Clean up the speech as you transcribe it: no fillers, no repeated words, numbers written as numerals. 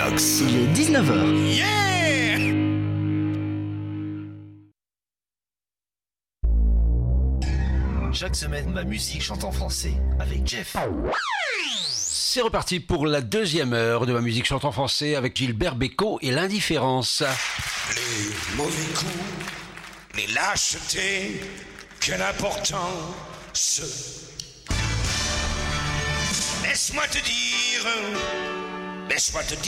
Equinox. Il est 19h. Yeah! Chaque semaine, ma musique chante en français avec Jeff. C'est reparti pour la deuxième heure de ma musique chante en français avec Gilbert Bécaud et l'indifférence. Les mauvais coups, les lâchetés, quelle importance. Laisse-moi te dire